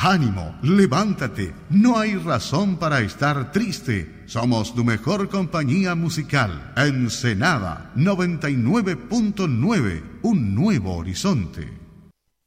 Ánimo, levántate, no hay razón para estar triste. Somos tu mejor compañía musical. Ensenada 99.9, un nuevo horizonte.